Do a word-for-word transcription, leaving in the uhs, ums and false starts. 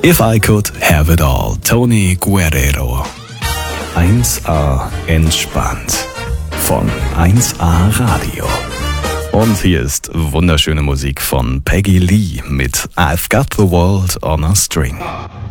If I Could Have It All, Tony Guerrero. eins a entspannt von eins a Radio. Und hier ist wunderschöne Musik von Peggy Lee mit I've Got the World on a String.